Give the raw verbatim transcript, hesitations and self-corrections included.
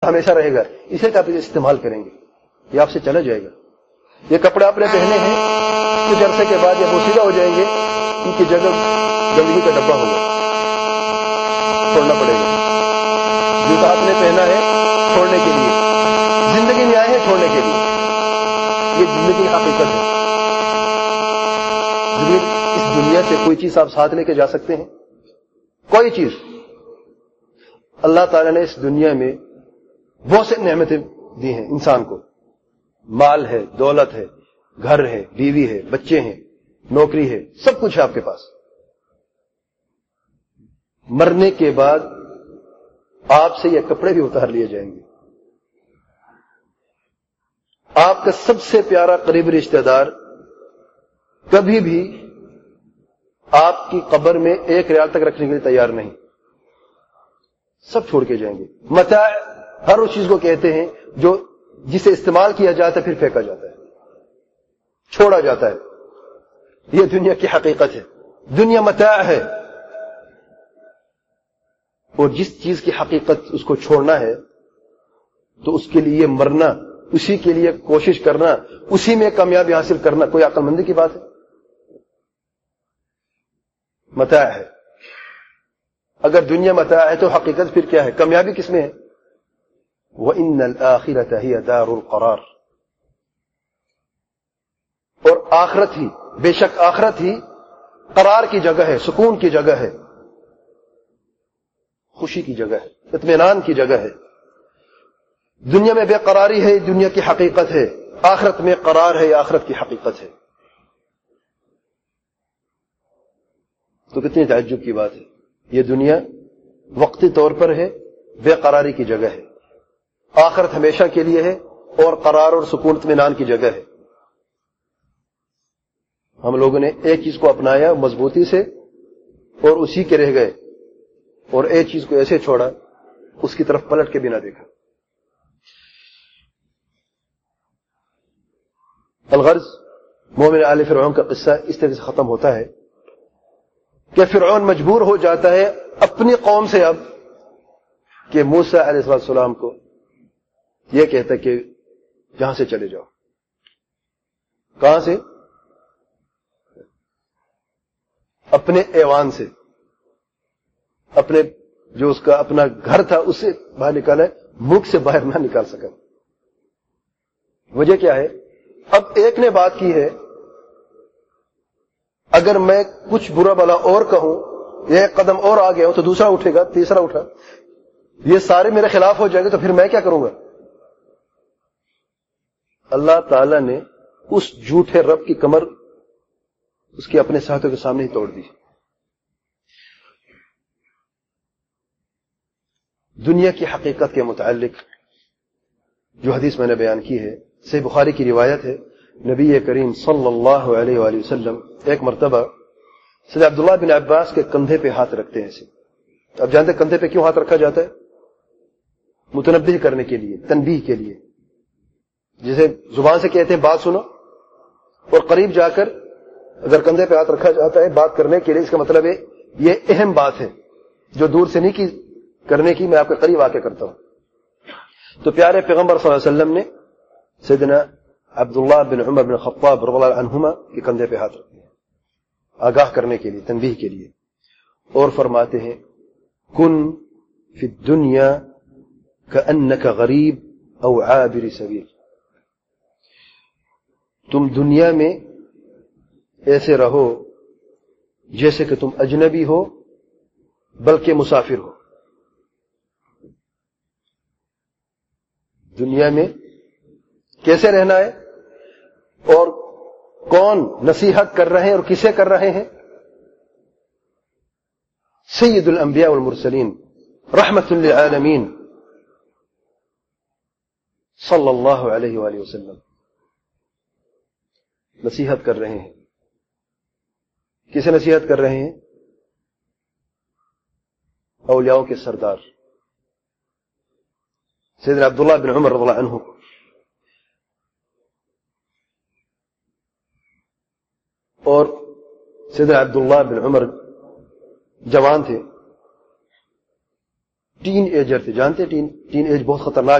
ہمیشہ رہے گا، اسے آپ استعمال کریں گے، یہ آپ سے چلا جائے گا۔ یہ کپڑے آپ نے پہنے ہیں، کچھ عرصے کے بعد یہ پوشیدہ ہو جائیں گے، ان کی جگہ گندگی کا ڈبہ ہوگا، چھوڑنا پڑے گا۔ جوتا آپ نے پہنا ہے چھوڑنے کے لیے، زندگی میں آئے ہیں چھوڑنے کے لیے، یہ زندگی کی حقیقت ہے۔ اس دنیا سے کوئی چیز آپ ساتھ لے کے جا سکتے ہیں؟ کوئی چیز؟ اللہ تعالیٰ نے اس دنیا میں بہت سے نعمتیں دی ہیں انسان کو، مال ہے، دولت ہے، گھر ہے، بیوی ہے، بچے ہیں، نوکری ہے، سب کچھ ہے آپ کے پاس۔ مرنے کے بعد آپ سے یہ کپڑے بھی اتار لیے جائیں گے۔ آپ کا سب سے پیارا قریبی رشتہ دار کبھی بھی آپ کی قبر میں ایک ریال تک رکھنے کے لیے تیار نہیں، سب چھوڑ کے جائیں گے۔ متاع ہر اس چیز کو کہتے ہیں جو جسے استعمال کیا جاتا ہے پھر پھینکا جاتا ہے، چھوڑا جاتا ہے۔ یہ دنیا کی حقیقت ہے، دنیا متاع ہے، اور جس چیز کی حقیقت اس کو چھوڑنا ہے تو اس کے لیے مرنا، اسی کے لیے کوشش کرنا، اسی میں کامیابی حاصل کرنا کوئی عقل مندی کی بات ہے؟ متاع ہے۔ اگر دنیا متاع ہے تو حقیقت پھر کیا ہے؟ کامیابی کس میں ہے؟ وَإِنَّ الْآخِرَةَ هِيَ دَارُ الْقَرَارِ، اور آخرت ہی، بے شک آخرت ہی قرار کی جگہ ہے، سکون کی جگہ ہے، خوشی کی جگہ ہے، اطمینان کی جگہ ہے۔ دنیا میں بے قراری ہے، دنیا کی حقیقت ہے، آخرت میں قرار ہے، آخرت کی حقیقت ہے۔ تو کتنی تعجب کی بات ہے، یہ دنیا وقتی طور پر ہے، بے قراری کی جگہ ہے، آخرت ہمیشہ کے لیے ہے، اور قرار اور سکون اطمینان کی جگہ ہے۔ ہم لوگوں نے ایک چیز کو اپنایا مضبوطی سے اور اسی کے رہ گئے، اور ایک چیز کو ایسے چھوڑا اس کی طرف پلٹ کے بھی نہ دیکھا۔ الغرض مومن آل فرعون کا قصہ اس طرح سے ختم ہوتا ہے کہ فرعون مجبور ہو جاتا ہے اپنی قوم سے اب کہ موسیٰ علیہ السلام کو یہ کہتا ہے کہ جہاں سے چلے جاؤ۔ کہاں سے؟ اپنے ایوان سے، اپنے جو اس کا اپنا گھر تھا اس سے باہر نکالا ہے، ملک سے باہر نہ نکال سکا۔ وجہ کیا ہے؟ اب ایک نے بات کی ہے، اگر میں کچھ برا بلا اور کہوں، ایک قدم اور آ گیا ہوں تو دوسرا اٹھے گا، تیسرا اٹھا، یہ سارے میرے خلاف ہو جائیں گے تو پھر میں کیا کروں گا؟ اللہ تعالی نے اس جھوٹے رب کی کمر اس کے اپنے ساتھوں کے سامنے ہی توڑ دی۔ دنیا کی حقیقت کے متعلق جو حدیث میں نے بیان کی ہے، صحیح بخاری کی روایت ہے، نبی کریم صلی اللہ علیہ وآلہ وسلم ایک مرتبہ سید عبداللہ بن عباس کے کندھے پہ ہاتھ رکھتے ہیں ایسے۔ اب جانتے کندھے پہ کیوں ہاتھ رکھا جاتا ہے؟ متنبہ کرنے کے لیے، تنبیہ کے لیے، جسے زبان سے کہتے ہیں بات سنو، اور قریب جا کر اگر کندھے پہ ہاتھ رکھا جاتا ہے بات کرنے کے لیے، اس کا مطلب ہے یہ اہم بات ہے جو دور سے نہیں کی کرنے کی، میں آپ کے قریب آ کے کرتا ہوں۔ تو پیارے پیغمبر صلی اللہ علیہ وسلم نے سیدنا عبداللہ بن عمر بن خطاب رضی اللہ عنہما کے کندھے پہ ہاتھ رکھتے ہیں آگاہ کرنے کے لیے، تنبیہ کے لیے، اور فرماتے ہیں کن فی الدنیا کأنک غریب او عابر سبیل، تم دنیا میں ایسے رہو جیسے کہ تم اجنبی ہو بلکہ مسافر ہو۔ دنیا میں کیسے رہنا ہے اور کون نصیحت کر رہے ہیں اور کسے کر رہے ہیں؟ سید الانبیاء والمرسلین رحمت للعالمین صلی اللہ علیہ وآلہ وسلم نصیحت کر رہے ہیں۔ کسے نصیحت کر رہے ہیں؟ اولیاءوں کے سردار سیدنا عبداللہ بن عمر رضی اللہ عنہ کو۔ اور سیدنا عبداللہ بن عمر جوان تھے، ٹین ایجر تھے، جانتے ٹین ٹین ایج بہت خطرناک